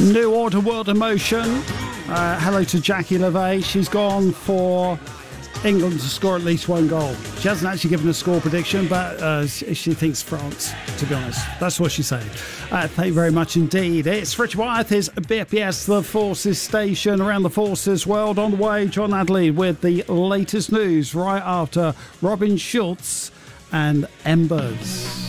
New Order World Emotion. Hello to Jackie LaVey. She's gone for England to score at least one goal. She hasn't actually given a score prediction, but she thinks France, to be honest. That's what she's saying. Thank you very much indeed. It's Richard Wyeth, is BFBS, the Forces Station, around the Forces world. On the way, John Adley with the latest news right after Robin Schulz and Embers.